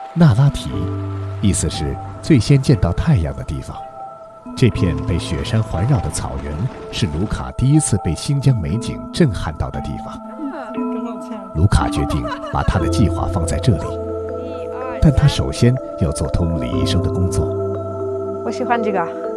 那拉提，意思是最先见到太阳的地方。这片被雪山环绕的草原，是卢卡第一次被新疆美景震撼到的地方。卢卡决定把他的计划放在这里，但他首先要做通李医生的工作。 我喜欢这个。